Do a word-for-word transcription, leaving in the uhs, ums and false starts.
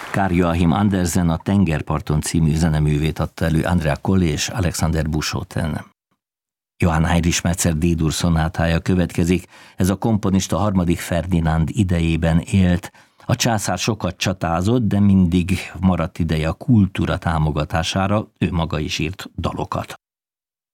Karl Joachim Andersen a Tengerparton című zeneművét adta elő Andrea Colli és Alexander Buchoten. Johann Heinrich Metzer D-dur szonátája következik, ez a komponista harmadik Ferdinánd idejében élt. A császár sokat csatázott, de mindig maradt ideje a kultúra támogatására, ő maga is írt dalokat.